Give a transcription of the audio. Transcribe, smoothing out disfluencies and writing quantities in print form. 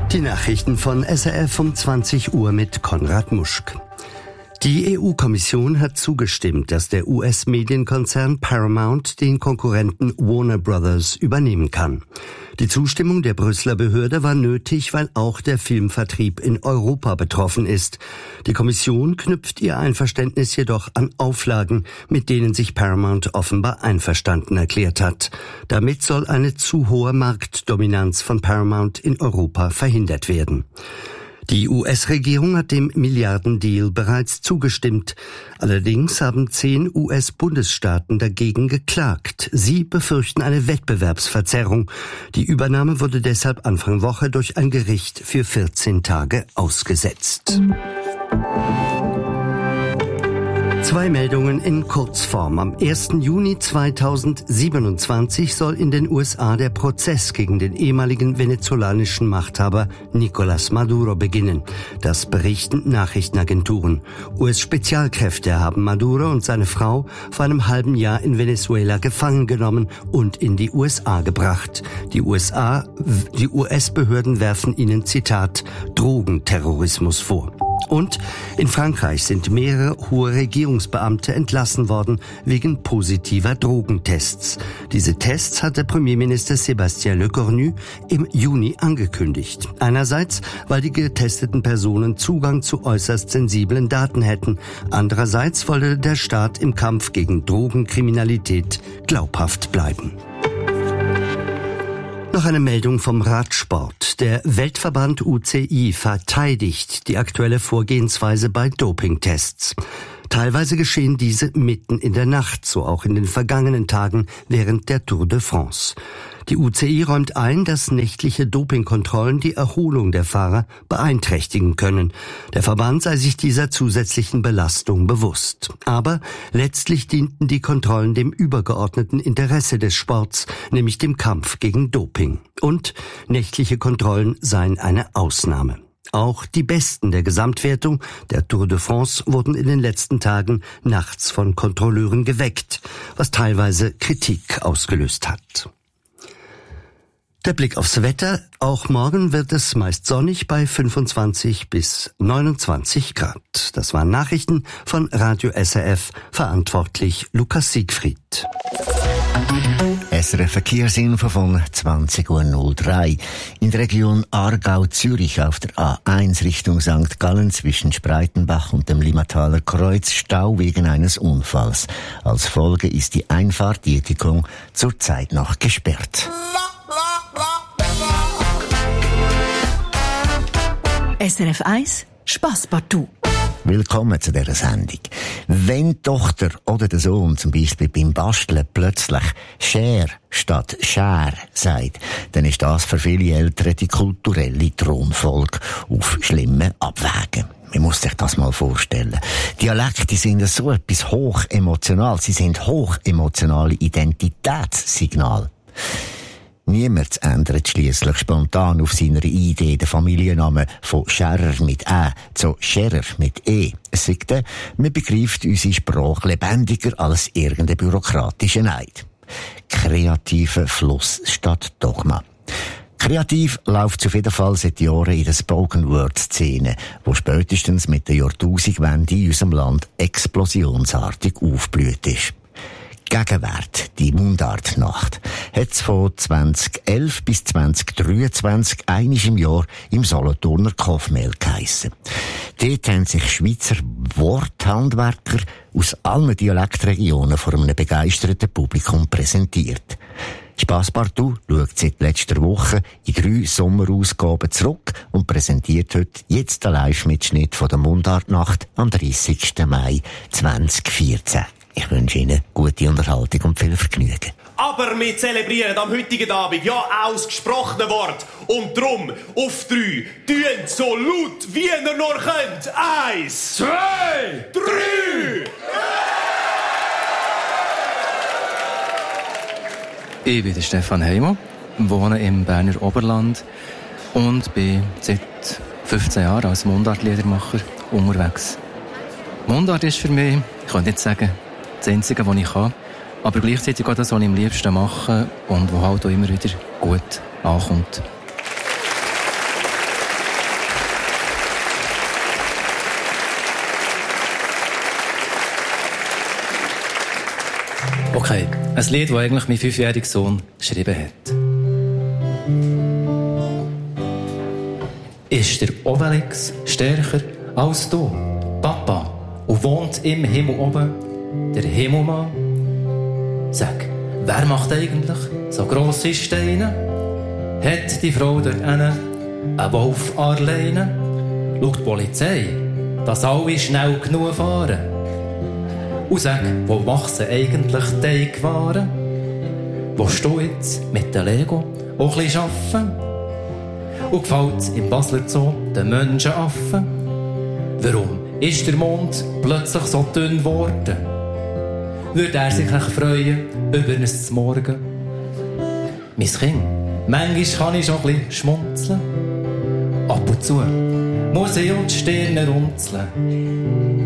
Die Nachrichten von SRF um 20 Uhr mit Konrad Muschk. Die EU-Kommission hat zugestimmt, dass der US-Medienkonzern Paramount den Konkurrenten Warner Brothers übernehmen kann. Die Zustimmung der Brüsseler Behörde war nötig, weil auch der Filmvertrieb in Europa betroffen ist. Die Kommission knüpft ihr Einverständnis jedoch an Auflagen, mit denen sich Paramount offenbar einverstanden erklärt hat. Damit soll eine zu hohe Marktdominanz von Paramount in Europa verhindert werden. Die US-Regierung hat dem Milliardendeal bereits zugestimmt. Allerdings haben 10 US-Bundesstaaten dagegen geklagt. Sie befürchten eine Wettbewerbsverzerrung. Die Übernahme wurde deshalb Anfang Woche durch ein Gericht für 14 Tage ausgesetzt. 2 Meldungen in Kurzform. Am 1. Juni 2027 soll in den USA der Prozess gegen den ehemaligen venezolanischen Machthaber Nicolás Maduro beginnen. Das berichten Nachrichtenagenturen. US-Spezialkräfte haben Maduro und seine Frau vor einem halben Jahr in Venezuela gefangen genommen und in die USA gebracht. Die US-Behörden werfen ihnen, Zitat, Drogenterrorismus vor. Und in Frankreich sind mehrere hohe Regierungsbeamte entlassen worden wegen positiver Drogentests. Diese Tests hatte Premierminister Sébastien Lecornu im Juni angekündigt. Einerseits, weil die getesteten Personen Zugang zu äußerst sensiblen Daten hätten. Andererseits wolle der Staat im Kampf gegen Drogenkriminalität glaubhaft bleiben. Noch eine Meldung vom Radsport. Der Weltverband UCI verteidigt die aktuelle Vorgehensweise bei Dopingtests. Teilweise geschehen diese mitten in der Nacht, so auch in den vergangenen Tagen während der Tour de France. Die UCI räumt ein, dass nächtliche Dopingkontrollen die Erholung der Fahrer beeinträchtigen können. Der Verband sei sich dieser zusätzlichen Belastung bewusst. Aber letztlich dienten die Kontrollen dem übergeordneten Interesse des Sports, nämlich dem Kampf gegen Doping. Und nächtliche Kontrollen seien eine Ausnahme. Auch die Besten der Gesamtwertung der Tour de France wurden in den letzten Tagen nachts von Kontrolleuren geweckt, was teilweise Kritik ausgelöst hat. Der Blick aufs Wetter. Auch morgen wird es meist sonnig bei 25 bis 29 Grad. Das waren Nachrichten von Radio SRF, verantwortlich Lukas Siegfried. SRF Verkehrsinfo von 20.03 Uhr. In der Region Aargau-Zürich auf der A1 Richtung St. Gallen zwischen Spreitenbach und dem Limmataler Kreuz Stau wegen eines Unfalls. Als Folge ist die Einfahrt Dietikum zurzeit noch gesperrt. SRF 1 Spasspartout. Willkommen zu dieser Sendung. Wenn die Tochter oder der Sohn zum Beispiel beim Basteln plötzlich Schere statt Schere sagt, dann ist das für viele Eltern die kulturelle Thronfolge auf schlimme Abwägen. Man muss sich das mal vorstellen. Dialekte sind so etwas hochemotional. Sie sind hochemotionale Identitätssignale. Niemand ändert schliesslich spontan auf seiner Idee den Familiennamen von Scherer mit Ä zu Scherer mit E. Es sagt, man begreift unsere Sprache lebendiger als irgendein bürokratischer Neid. Kreativer Fluss statt Dogma. Kreativ läuft auf jeden Fall seit Jahren in der Spoken-Word-Szene, wo spätestens mit der Jahrtausendwende in unserem Land explosionsartig aufgeblüht ist. Gegenwart, die Mundartnacht, hat es von 2011 bis 2023 einmal im Jahr im Solothurner Kaufmehl geheissen. Dort haben sich Schweizer Worthandwerker aus allen Dialektregionen vor einem begeisterten Publikum präsentiert. Spasspartout schaut seit letzter Woche in 3 Sommerausgaben zurück und präsentiert heute jetzt den Live-Mitschnitt von der Mundartnacht am 30. Mai 2014. Ich wünsche Ihnen gute Unterhaltung und viel Vergnügen. Aber wir zelebrieren am heutigen Abend ja auch das gesprochene Wort. Und drum auf 3. Tönt so laut, wie ihr nur könnt. 1, 2, 3. Ich bin Stefan Heimo, wohne im Berner Oberland und bin seit 15 Jahren als Mundartliedermacher unterwegs. Mundart ist für mich, ich kann nicht sagen, das Einzige, was ich kann, aber gleichzeitig auch das, was ich am liebsten mache und was halt auch immer wieder gut ankommt. Okay, ein Lied, das eigentlich mein 5-jähriger Sohn geschrieben hat. Ist der Obelix stärker als du, Papa, und wohnt im Himmel oben der Himmelmann? Sag, wer macht eigentlich so grosse Steine? Hat die Frau dort einen Wolf alleine? Schaut die Polizei, dass alle schnell genug fahren. Und sag, wo wachsen eigentlich Teigwaren? Willst du jetzt mit dem Lego auch ein bisschen arbeiten? Und gefällt's im Basler Zoo den Menschenaffen? Warum ist der Mond plötzlich so dünn geworden? Würde er sich echt freuen über ein Morgen? Mein Kind, manchmal kann ich schon ein bisschen schmunzeln. Ab und zu muss ich auch die Stirne runzeln.